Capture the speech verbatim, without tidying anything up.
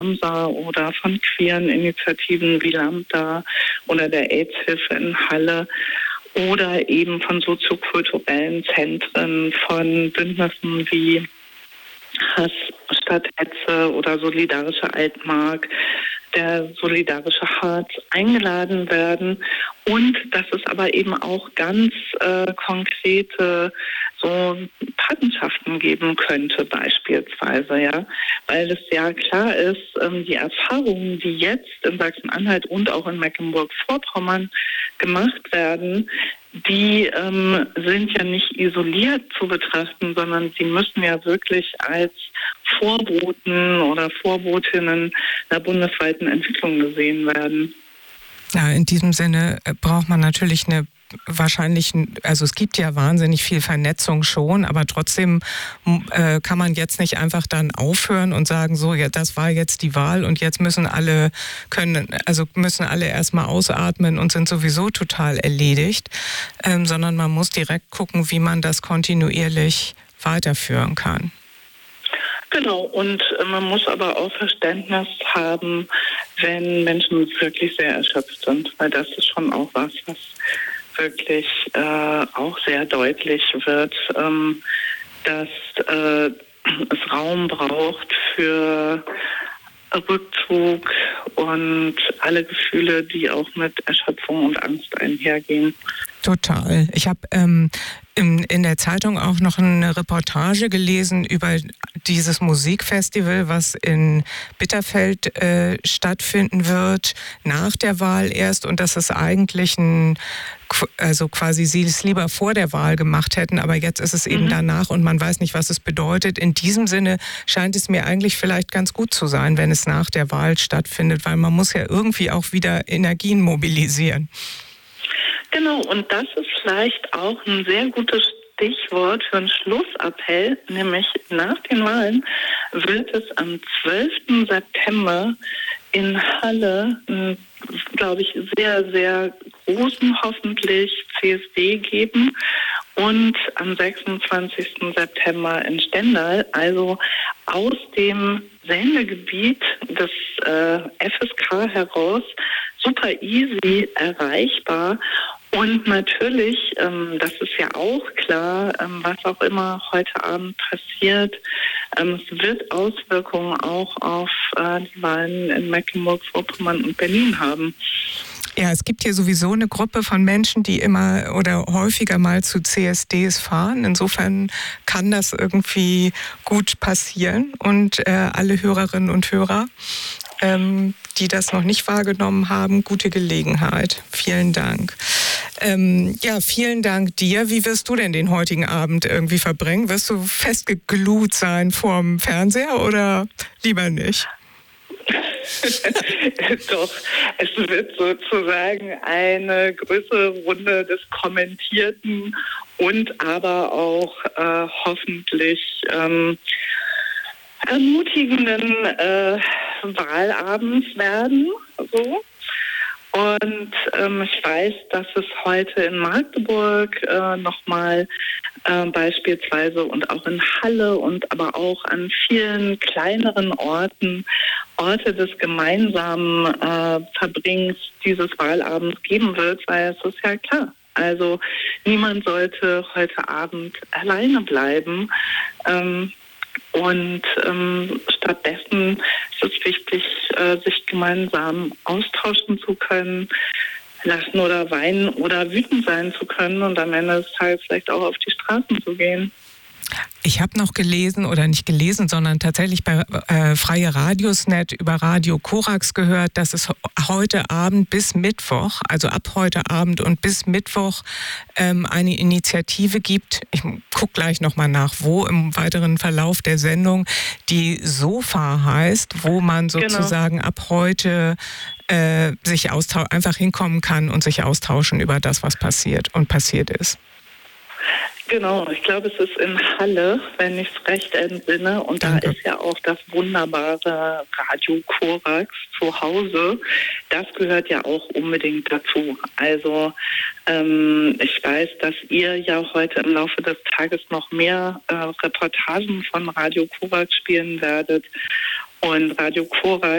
Ramsa oder von queeren Initiativen wie Lambda oder der AIDS-Hilfe in Halle oder eben von soziokulturellen Zentren, von Bündnissen wie Hass statt Hetze oder Solidarische Altmark, der Solidarische Harz eingeladen werden und dass es aber eben auch ganz äh, konkrete so Patenschaften geben könnte beispielsweise, ja, weil es ja klar ist, ähm, die Erfahrungen, die jetzt in Sachsen-Anhalt und auch in Mecklenburg-Vorpommern gemacht werden, die ähm, sind ja nicht isoliert zu betrachten, sondern sie müssen ja wirklich als Vorboten oder Vorbotinnen einer bundesweiten Entwicklung gesehen werden. Ja, in diesem Sinne braucht man natürlich eine wahrscheinlich, also es gibt ja wahnsinnig viel Vernetzung schon, aber trotzdem äh, kann man jetzt nicht einfach dann aufhören und sagen, so, ja, das war jetzt die Wahl und jetzt müssen alle können, also müssen alle erstmal ausatmen und sind sowieso total erledigt, ähm, sondern man muss direkt gucken, wie man das kontinuierlich weiterführen kann. Genau, und man muss aber auch Verständnis haben, wenn Menschen wirklich sehr erschöpft sind, weil das ist schon auch was, was wirklich äh, auch sehr deutlich wird, ähm, dass äh, es Raum braucht für Rückzug und alle Gefühle, die auch mit Erschöpfung und Angst einhergehen. Total. Ich habe ähm, in, in der Zeitung auch noch eine Reportage gelesen über dieses Musikfestival, was in Bitterfeld äh, stattfinden wird, nach der Wahl erst, und dass es eigentlich ein, also quasi sie es lieber vor der Wahl gemacht hätten, aber jetzt ist es eben mhm. danach und man weiß nicht, was es bedeutet. In diesem Sinne scheint es mir eigentlich vielleicht ganz gut zu sein, wenn es nach der Wahl stattfindet, weil man muss ja irgendwie auch wieder Energien mobilisieren. Genau, und das ist vielleicht auch ein sehr gutes Stichwort für einen Schlussappell, nämlich nach den Wahlen wird es am zwölften September in Halle, glaube ich, sehr, sehr großen hoffentlich C S D geben und am sechsundzwanzigsten September in Stendal, also aus dem Sendegebiet des äh, F S K heraus, super easy erreichbar. Und natürlich, ähm, das ist ja auch klar, ähm, was auch immer heute Abend passiert, ähm, es wird Auswirkungen auch auf äh, die Wahlen in Mecklenburg-Vorpommern und Berlin haben. Ja, es gibt hier sowieso eine Gruppe von Menschen, die immer oder häufiger mal zu C S Ds fahren. Insofern kann das irgendwie gut passieren. Und äh, alle Hörerinnen und Hörer, ähm, die das noch nicht wahrgenommen haben, gute Gelegenheit. Vielen Dank. Ähm, ja, vielen Dank dir. Wie wirst du denn den heutigen Abend irgendwie verbringen? Wirst du festgegluht sein vorm Fernseher oder lieber nicht? Doch, es wird sozusagen eine größere Runde des Kommentierten und aber auch äh, hoffentlich ähm, ermutigenden äh, Wahlabends werden. So. Und ähm, ich weiß, dass es heute in Magdeburg äh, nochmal äh, beispielsweise und auch in Halle und aber auch an vielen kleineren Orten Orte des gemeinsamen äh, Verbringens dieses Wahlabends geben wird, weil es ist ja klar. Also niemand sollte heute Abend alleine bleiben. Ähm, Und ähm, stattdessen ist es wichtig, äh, sich gemeinsam austauschen zu können, lachen oder weinen oder wütend sein zu können und am Ende des Tages vielleicht auch auf die Straßen zu gehen. Ich habe noch gelesen, oder nicht gelesen, sondern tatsächlich bei äh, Freie Radiosnet über Radio Korax gehört, dass es heute Abend bis Mittwoch, also ab heute Abend und bis Mittwoch ähm, eine Initiative gibt. Ich gucke gleich nochmal nach, wo im weiteren Verlauf der Sendung, die SOFA heißt, wo man sozusagen genau. ab heute äh, sich austau- einfach hinkommen kann und sich austauschen über das, was passiert und passiert ist. Genau, ich glaube, es ist in Halle, wenn ich es recht entsinne. Und Danke. Da ist ja auch das wunderbare Radio Korax zu Hause. Das gehört ja auch unbedingt dazu. Also ähm, ich weiß, dass ihr ja heute im Laufe des Tages noch mehr äh, Reportagen von Radio Korax spielen werdet. Und Radio Korax